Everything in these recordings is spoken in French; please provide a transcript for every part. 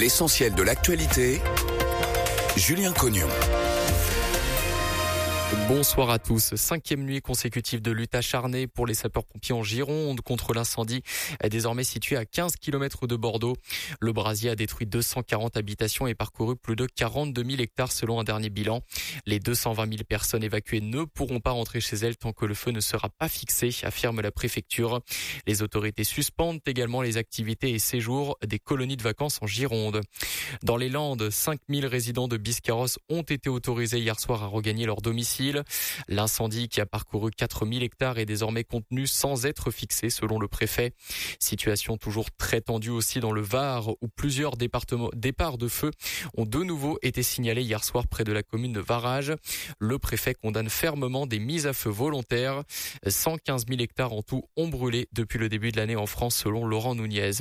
L'essentiel de l'actualité, Julien Cognon. Bonsoir à tous. 5e nuit consécutive de lutte acharnée pour les sapeurs-pompiers en Gironde contre l'incendie désormais situé à 15 km de Bordeaux. Le brasier a détruit 240 habitations et parcouru plus de 42 000 hectares selon un dernier bilan. Les 220 000 personnes évacuées ne pourront pas rentrer chez elles tant que le feu ne sera pas fixé, affirme la préfecture. Les autorités suspendent également les activités et séjours des colonies de vacances en Gironde. Dans les Landes, 5 000 résidents de Biscarrosse ont été autorisés hier soir à regagner leur domicile. L'incendie qui a parcouru 4 000 hectares est désormais contenu sans être fixé selon le préfet. Situation toujours très tendue aussi dans le Var où plusieurs départs de feu ont de nouveau été signalés hier soir près de la commune de Varage. Le préfet condamne fermement des mises à feu volontaires. 115 000 hectares en tout ont brûlé depuis le début de l'année en France selon Laurent Nunez.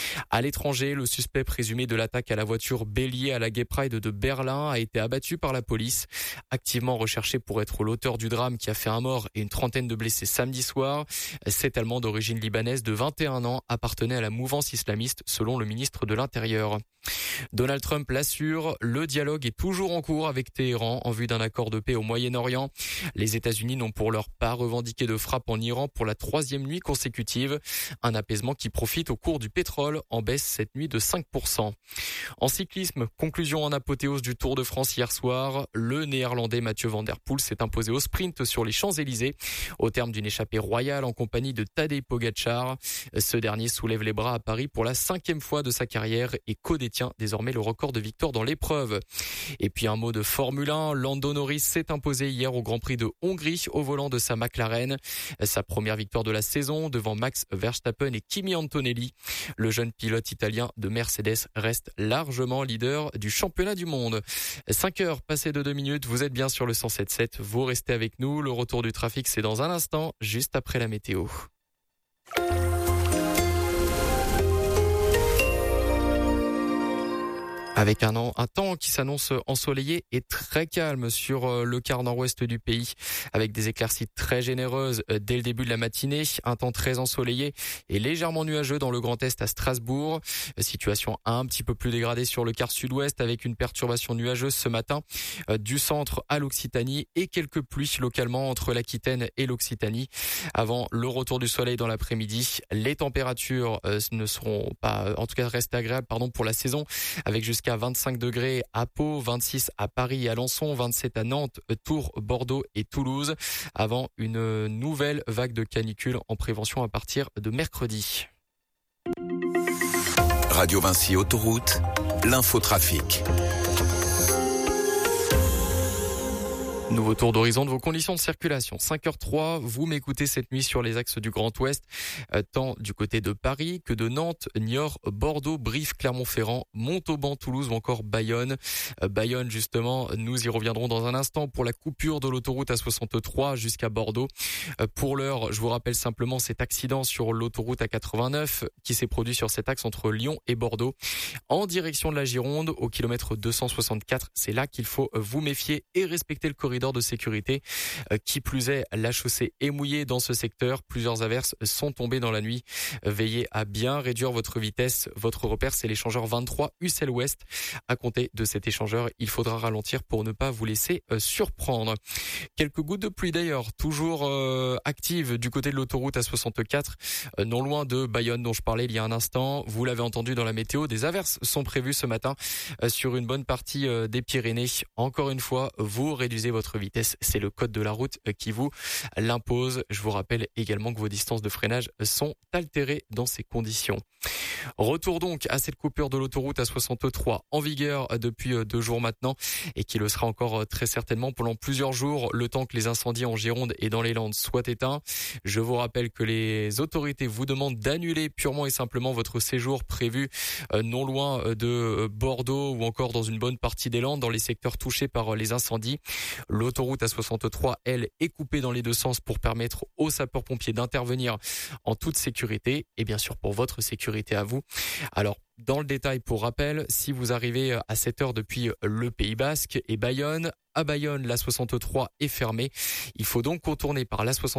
À l'étranger, le suspect présumé de l'attaque à la voiture bélier à la Gay Pride de Berlin a été abattu par la police. Activement recherché pour être l'auteur du drame qui a fait un mort et une trentaine de blessés samedi soir. Cet Allemand d'origine libanaise de 21 ans appartenait à la mouvance islamiste selon le ministre de l'Intérieur. Donald Trump l'assure, le dialogue est toujours en cours avec Téhéran en vue d'un accord de paix au Moyen-Orient. Les États-Unis n'ont pour leur part revendiqué de frappe en Iran pour la 3e nuit consécutive. Un apaisement qui profite au cours du pétrole en baisse cette nuit de 5%. En cyclisme, conclusion en apothéose du Tour de France hier soir. Le Néerlandais Mathieu Van Der Poel s'est imposé au sprint sur les Champs-Élysées au terme d'une échappée royale en compagnie de Tadej Pogačar. Ce dernier soulève les bras à Paris pour la 5e fois de sa carrière et codétient désormais le record de victoire dans l'épreuve. Et puis un mot de Formule 1, Lando Norris s'est imposé hier au Grand Prix de Hongrie au volant de sa McLaren. Sa première victoire de la saison devant Max Verstappen et Kimi Antonelli. Le jeune pilote italien de Mercedes reste largement leader du championnat du monde. 5 heures passées de 2 minutes, vous êtes bien sur le 107.7, vous restez avec nous. Le retour du trafic, c'est dans un instant, juste après la météo. Avec un temps qui s'annonce ensoleillé et très calme sur le quart nord-ouest du pays, avec des éclaircies très généreuses dès le début de la matinée, un temps très ensoleillé et légèrement nuageux dans le Grand Est à Strasbourg. Situation un petit peu plus dégradée sur le quart sud-ouest avec une perturbation nuageuse ce matin du centre à l'Occitanie et quelques pluies localement entre l'Aquitaine et l'Occitanie. Avant le retour du soleil dans l'après-midi, les températures ne seront pas, en tout cas restent agréables pour la saison avec jusqu'à 25 degrés à Pau, 26 à Paris et Alençon, 27 à Nantes, Tours, Bordeaux et Toulouse, avant une nouvelle vague de canicule en prévention à partir de mercredi. Radio Vinci Autoroute, l'infotrafic. Nouveau tour d'horizon de vos conditions de circulation. 5h03, vous m'écoutez cette nuit sur les axes du Grand Ouest, tant du côté de Paris que de Nantes, Niort, Bordeaux, Brive, Clermont-Ferrand, Montauban, Toulouse ou encore Bayonne. Bayonne, justement, nous y reviendrons dans un instant pour la coupure de l'autoroute A63 jusqu'à Bordeaux. Pour l'heure, je vous rappelle simplement cet accident sur l'autoroute A89 qui s'est produit sur cet axe entre Lyon et Bordeaux. En direction de la Gironde, au kilomètre 264, c'est là qu'il faut vous méfier et respecter le corridor de sécurité. Qui plus est, la chaussée est mouillée dans ce secteur. Plusieurs averses sont tombées dans la nuit. Veillez à bien réduire votre vitesse. Votre repère, c'est l'échangeur 23 Ussel Ouest. À compter de cet échangeur, il faudra ralentir pour ne pas vous laisser surprendre. Quelques gouttes de pluie d'ailleurs, toujours actives du côté de l'autoroute A64, non loin de Bayonne dont je parlais il y a un instant. Vous l'avez entendu dans la météo, des averses sont prévues ce matin sur une bonne partie des Pyrénées. Encore une fois, vous réduisez votre vitesse, c'est le code de la route qui vous l'impose. Je vous rappelle également que vos distances de freinage sont altérées dans ces conditions. Retour donc à cette coupure de l'autoroute A63 en vigueur depuis 2 jours maintenant et qui le sera encore très certainement pendant plusieurs jours, le temps que les incendies en Gironde et dans les Landes soient éteints. Je vous rappelle que les autorités vous demandent d'annuler purement et simplement votre séjour prévu non loin de Bordeaux ou encore dans une bonne partie des Landes, dans les secteurs touchés par les incendies. L'autoroute A63, elle, est coupée dans les deux sens pour permettre aux sapeurs-pompiers d'intervenir en toute sécurité et bien sûr pour votre sécurité à vous. Alors, dans le détail, pour rappel, si vous arrivez à 7 heures depuis le Pays Basque et Bayonne, à Bayonne, l'A63 est fermée. Il faut donc contourner par l'A63